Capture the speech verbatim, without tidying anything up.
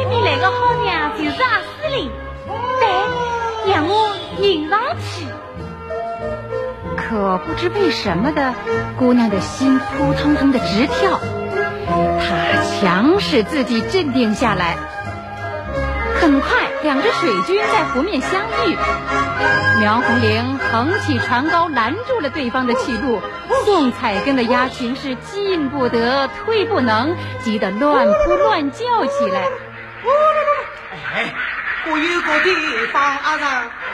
对面来个好娘就是阿司令，得让我迎上去。 可不知为什么的，姑娘的心扑腾腾的直跳。她强使自己镇定下来。很快，两只水军在湖面相遇。苗红玲横起船篙拦住了对方的去路，宋彩根的鸭群是进不得退不能，急得乱扑乱叫起来。 哎，我有个地方啊，